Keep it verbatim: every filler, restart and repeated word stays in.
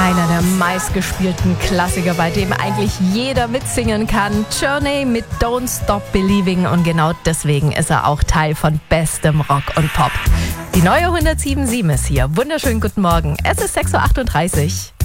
Einer der meistgespielten Klassiker, bei dem eigentlich jeder mitsingen kann. Journey mit Don't Stop Believing, und genau deswegen ist er auch Teil von bestem Rock und Pop. Die neue hundertsieben Komma sieben ist hier. Wunderschönen guten Morgen. Es ist sechs Uhr achtunddreißig.